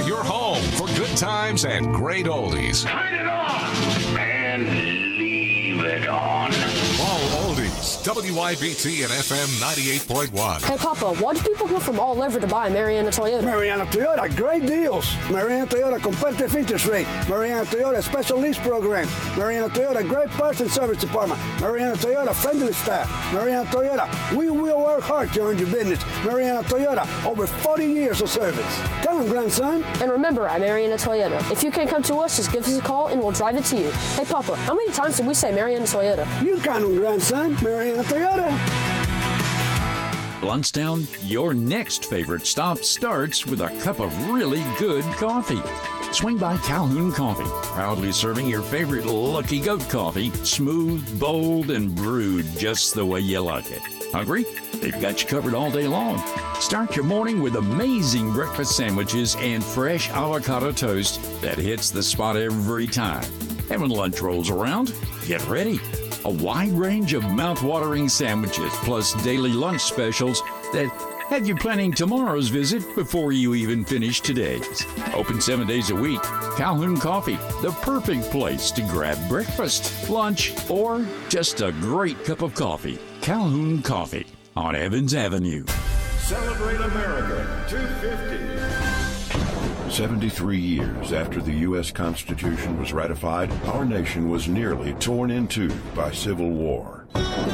We're your home for good times and great oldies. Turn it on and leave it on. All oldies. WYBT and FM 98.1. Hey, Papa, why do people come from all over to buy Mariana Toyota? Mariana Toyota, great deals. Mariana Toyota, competitive interest rate. Mariana Toyota, special lease program. Mariana Toyota, great parts and service department. Mariana Toyota, friendly staff. Mariana Toyota, we will work hard to earn your business. Mariana Toyota, over 40 years of service. Come on, grandson. And remember, at Mariana Toyota, if you can't come to us, just give us a call and we'll drive it to you. Hey, Papa, how many times did we say Mariana Toyota? You count on, grandson. Mariana Toyota. Bluntstown, your next favorite stop starts with a cup of really good coffee. Swing by Calhoun Coffee, proudly serving your favorite Lucky Goat coffee, smooth, bold, and brewed just the way you like it. Hungry? They've got you covered all day long. Start your morning with amazing breakfast sandwiches and fresh avocado toast that hits the spot every time. And when lunch rolls around, get ready. A wide range of mouth-watering sandwiches plus daily lunch specials that have you planning tomorrow's visit before you even finish today's. Open 7 days a week. Calhoun Coffee, the perfect place to grab breakfast, lunch, or just a great cup of coffee. Calhoun Coffee on Evans Avenue. Celebrate America 250. 73 years after the U.S. Constitution was ratified, our nation was nearly torn in two by civil war.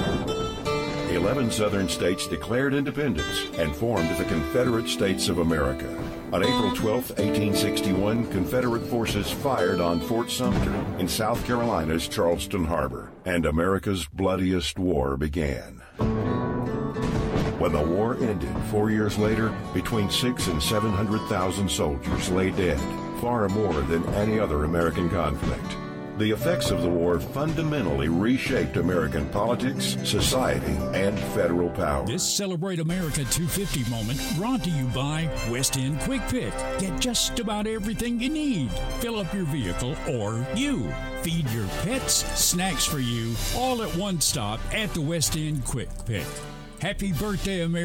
11 southern states declared independence and formed the Confederate States of America. On April 12, 1861, Confederate forces fired on Fort Sumter in South Carolina's Charleston Harbor, and America's bloodiest war began. When the war ended 4 years later, between 600,000 and 700,000 soldiers lay dead, far more than any other American conflict. The effects of the war fundamentally reshaped American politics, society, and federal power. This Celebrate America 250 moment brought to you by West End Quick Pick. Get just about everything you need. Fill up your vehicle or you. Feed your pets, snacks for you, all at one stop at the West End Quick Pick. Happy birthday, America.